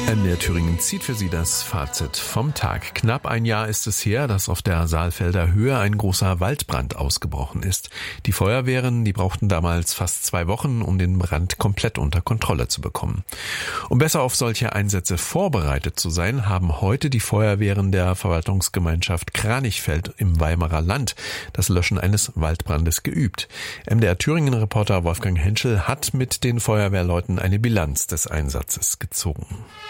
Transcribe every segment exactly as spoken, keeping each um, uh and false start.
M D R Thüringen zieht für Sie das Fazit vom Tag. Knapp ein Jahr ist es her, dass auf der Saalfelder Höhe ein großer Waldbrand ausgebrochen ist. Die Feuerwehren, die brauchten damals fast zwei Wochen, um den Brand komplett unter Kontrolle zu bekommen. Um besser auf solche Einsätze vorbereitet zu sein, haben heute die Feuerwehren der Verwaltungsgemeinschaft Kranichfeld im Weimarer Land das Löschen eines Waldbrandes geübt. M D R Thüringen-Reporter Wolfgang Henschel hat mit den Feuerwehrleuten eine Bilanz des Einsatzes gezogen.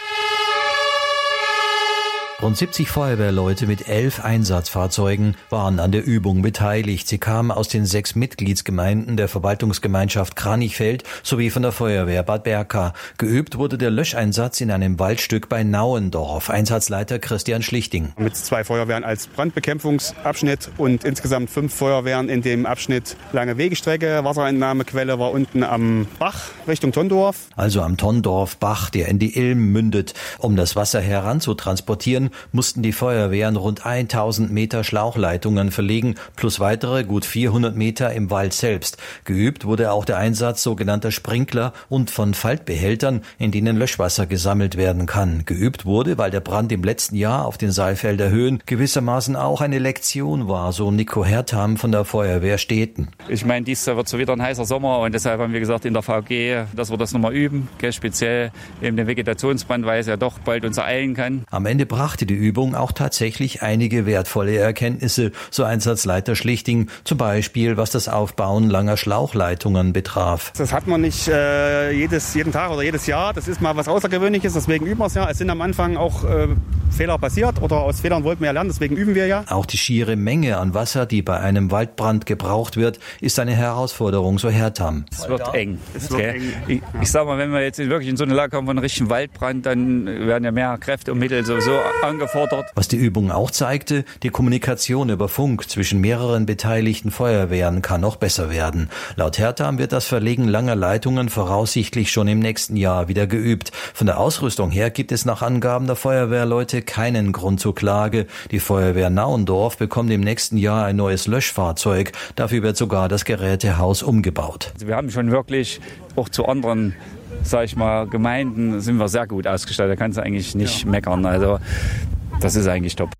Rund siebzig Feuerwehrleute mit elf Einsatzfahrzeugen waren an der Übung beteiligt. Sie kamen aus den sechs Mitgliedsgemeinden der Verwaltungsgemeinschaft Kranichfeld sowie von der Feuerwehr Bad Berka. Geübt wurde der Löscheinsatz in einem Waldstück bei Nauendorf. Einsatzleiter Christian Schlichting. Mit zwei Feuerwehren als Brandbekämpfungsabschnitt und insgesamt fünf Feuerwehren in dem Abschnitt lange Wegestrecke. Wasserentnahmequelle war unten am Bach Richtung Tondorf. Also am Tondorf-Bach, der in die Ilm mündet. Um das Wasser heranzutransportieren, mussten die Feuerwehren rund tausend Meter Schlauchleitungen verlegen, plus weitere gut vierhundert Meter im Wald selbst. Geübt wurde auch der Einsatz sogenannter Sprinkler und von Faltbehältern, in denen Löschwasser gesammelt werden kann. Geübt wurde, weil der Brand im letzten Jahr auf den Saalfelder Höhen gewissermaßen auch eine Lektion war, so Nico Hertam von der Feuerwehr Steten. Ich meine, dies Jahr wird so wieder ein heißer Sommer und deshalb haben wir gesagt in der V G, dass wir das nochmal üben, gell, speziell eben den Vegetationsbrand, weil es ja doch bald uns ereilen kann. Am Ende brachte die Übung auch tatsächlich einige wertvolle Erkenntnisse, so Einsatzleiter Schlichting, zum Beispiel was das Aufbauen langer Schlauchleitungen betraf. Das hat man nicht äh, jedes, jeden Tag oder jedes Jahr, das ist mal was Außergewöhnliches, deswegen üben wir es ja. Es sind am Anfang auch äh, Fehler passiert oder aus Fehlern wollten wir ja lernen, deswegen üben wir ja. Auch die schiere Menge an Wasser, die bei einem Waldbrand gebraucht wird, ist eine Herausforderung, so Hertam. Es wird eng. Es wird eng. Ich, ich sag mal, wenn wir jetzt wirklich in so eine Lage kommen von einem richtigen Waldbrand, dann werden ja mehr Kräfte und Mittel sowieso angefordert. Was die Übung auch zeigte, die Kommunikation über Funk zwischen mehreren beteiligten Feuerwehren kann noch besser werden. Laut Hertam wird das Verlegen langer Leitungen voraussichtlich schon im nächsten Jahr wieder geübt. Von der Ausrüstung her gibt es nach Angaben der Feuerwehrleute keinen Grund zur Klage. Die Feuerwehr Nauendorf bekommt im nächsten Jahr ein neues Löschfahrzeug. Dafür wird sogar das Gerätehaus umgebaut. Also wir haben schon wirklich auch zu anderen, sag ich mal, Gemeinden sind wir sehr gut ausgestattet. Da kannst du eigentlich nicht ja. meckern. Also das ist eigentlich top.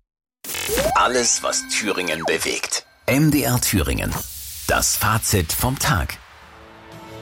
Alles, was Thüringen bewegt. M D R Thüringen. Das Fazit vom Tag.